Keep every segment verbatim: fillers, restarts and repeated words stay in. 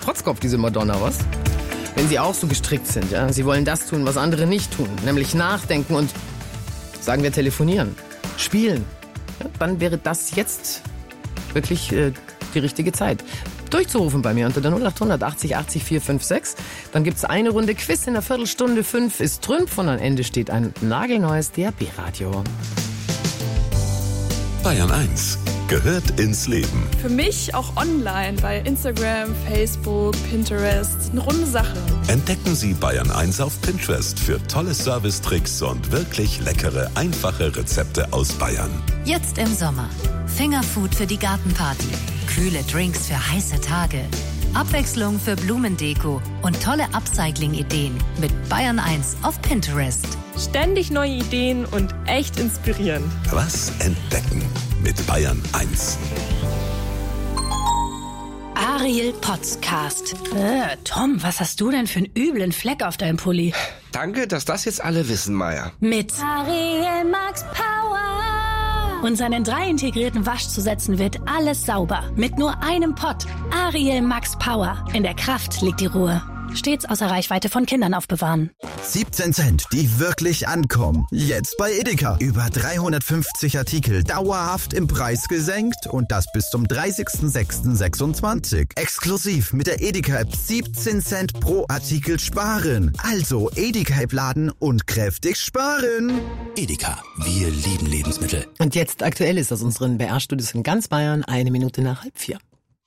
Protzkopf, diese Madonna, was? Wenn Sie auch so gestrickt sind, ja, Sie wollen das tun, was andere nicht tun, nämlich nachdenken und, sagen wir, telefonieren, spielen, ja, dann wäre das jetzt wirklich äh, die richtige Zeit. Durchzurufen bei mir unter der null acht hundert achtzig achtzig vier fünf sechs. Dann gibt's eine Runde Quiz in der Viertelstunde. Fünf ist Trümpf und am Ende steht ein nagelneues D A B-Radio. Bayern eins gehört ins Leben. Für mich auch online bei Instagram, Facebook, Pinterest. Eine runde Sache. Entdecken Sie Bayern eins auf Pinterest für tolle Servicetricks und wirklich leckere, einfache Rezepte aus Bayern. Jetzt im Sommer. Fingerfood für die Gartenparty. Kühle Drinks für heiße Tage. Abwechslung für Blumendeko und tolle Upcycling-Ideen mit Bayern eins auf Pinterest. Ständig neue Ideen und echt inspirierend. Was entdecken mit Bayern eins. Ariel Podcast. Äh, Tom, was hast du denn für einen üblen Fleck auf deinem Pulli? Danke, dass das jetzt alle wissen, Maya. Mit Ariel Max Power. Und seinen drei integrierten Waschzusätzen wird alles sauber. Mit nur einem Pott. Ariel Max Power. In der Kraft liegt die Ruhe. Stets außer Reichweite von Kindern aufbewahren. siebzehn Cent, die wirklich ankommen. Jetzt bei Edeka. Über dreihundertfünfzig Artikel dauerhaft im Preis gesenkt und das bis zum dreißigsten sechsten sechsundzwanzig. Exklusiv mit der Edeka-App siebzehn Cent pro Artikel sparen. Also Edeka-App laden und kräftig sparen. Edeka, wir lieben Lebensmittel. Und jetzt aktuell ist aus unseren B R-Studios in ganz Bayern eine Minute nach halb vier.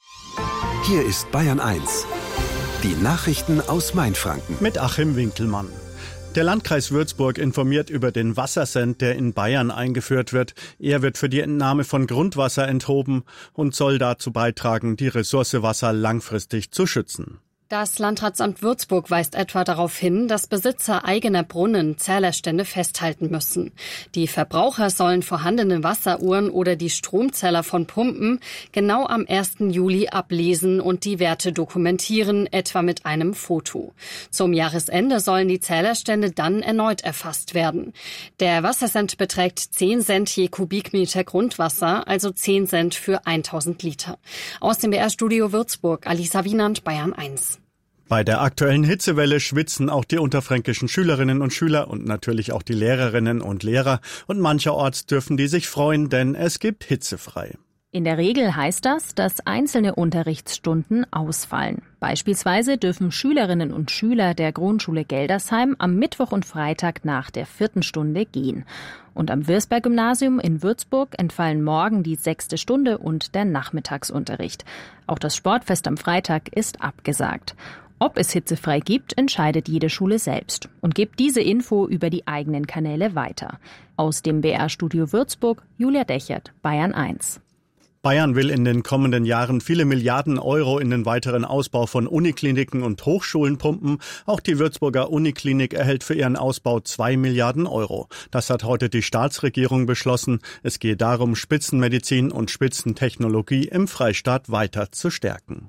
Hier ist Bayern eins. Die Nachrichten aus Mainfranken. Mit Achim Winkelmann. Der Landkreis Würzburg informiert über den Wassersend, der in Bayern eingeführt wird. Er wird für die Entnahme von Grundwasser enthoben und soll dazu beitragen, die Ressource Wasser langfristig zu schützen. Das Landratsamt Würzburg weist etwa darauf hin, dass Besitzer eigener Brunnen Zählerstände festhalten müssen. Die Verbraucher sollen vorhandene Wasseruhren oder die Stromzähler von Pumpen genau am ersten Juli ablesen und die Werte dokumentieren, etwa mit einem Foto. Zum Jahresende sollen die Zählerstände dann erneut erfasst werden. Der Wassersend beträgt zehn Cent je Kubikmeter Grundwasser, also zehn Cent für tausend Liter. Aus dem B R-Studio Würzburg, Alisa Wienand, Bayern eins. Bei der aktuellen Hitzewelle schwitzen auch die unterfränkischen Schülerinnen und Schüler und natürlich auch die Lehrerinnen und Lehrer. Und mancherorts dürfen die sich freuen, denn es gibt hitzefrei. In der Regel heißt das, dass einzelne Unterrichtsstunden ausfallen. Beispielsweise dürfen Schülerinnen und Schüler der Grundschule Geldersheim am Mittwoch und Freitag nach der vierten Stunde gehen. Und am Würzberg-Gymnasium in Würzburg entfallen morgen die sechste Stunde und der Nachmittagsunterricht. Auch das Sportfest am Freitag ist abgesagt. Ob es hitzefrei gibt, entscheidet jede Schule selbst und gibt diese Info über die eigenen Kanäle weiter. Aus dem B R-Studio Würzburg, Julia Dechert, Bayern eins. Bayern will in den kommenden Jahren viele Milliarden Euro in den weiteren Ausbau von Unikliniken und Hochschulen pumpen. Auch die Würzburger Uniklinik erhält für ihren Ausbau zwei Milliarden Euro. Das hat heute die Staatsregierung beschlossen. Es geht darum, Spitzenmedizin und Spitzentechnologie im Freistaat weiter zu stärken.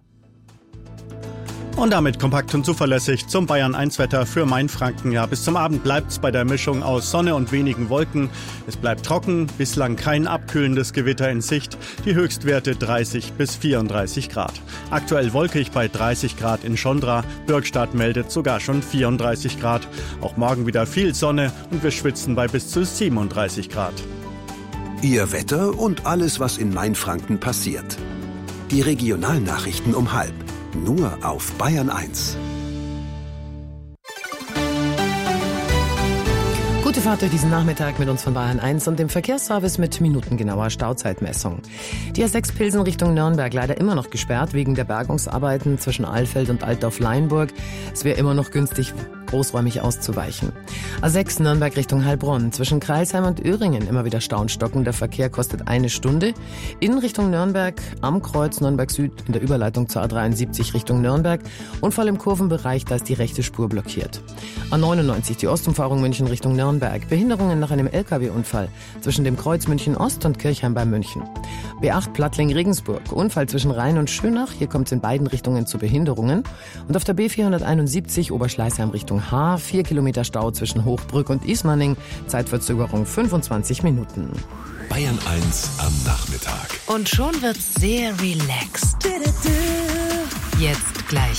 Und damit kompakt und zuverlässig zum Bayern eins Wetter für Mainfranken. Ja, bis zum Abend bleibt's bei der Mischung aus Sonne und wenigen Wolken. Es bleibt trocken, bislang kein abkühlendes Gewitter in Sicht. Die Höchstwerte dreißig bis vierunddreißig Grad. Aktuell wolkig bei dreißig Grad in Schondra. Bürgstadt meldet sogar schon vierunddreißig Grad. Auch morgen wieder viel Sonne und wir schwitzen bei bis zu siebenunddreißig Grad. Ihr Wetter und alles, was in Mainfranken passiert. Die Regionalnachrichten um halb. Nur auf Bayern eins. Gute Fahrt durch diesen Nachmittag mit uns von Bayern eins und dem Verkehrsservice mit minutengenauer Stauzeitmessung. Die A sechs Pilsen Richtung Nürnberg leider immer noch gesperrt wegen der Bergungsarbeiten zwischen Alfeld und Altdorf-Leinburg. Es wäre immer noch günstig, großräumig auszuweichen. A sechs Nürnberg Richtung Heilbronn. Zwischen Crailsheim und Öhringen immer wieder Stau und Stocken. Der Verkehr kostet eine Stunde. In Richtung Nürnberg am Kreuz Nürnberg Süd in der Überleitung zur A dreiundsiebzig Richtung Nürnberg. Unfall im Kurvenbereich, da ist die rechte Spur blockiert. A neunundneunzig die Ostumfahrung München Richtung Nürnberg. Behinderungen nach einem L K W-Unfall zwischen dem Kreuz München Ost und Kirchheim bei München. B acht Plattling Regensburg. Unfall zwischen Rhein und Schönach. Hier kommt es in beiden Richtungen zu Behinderungen. Und auf der B vierhunderteinundsiebzig Oberschleißheim Richtung Haar. Vier Kilometer Stau zwischen Hochbrück und Ismaning. Zeitverzögerung fünfundzwanzig Minuten. Bayern eins am Nachmittag. Und schon wird's sehr relaxed. Jetzt gleich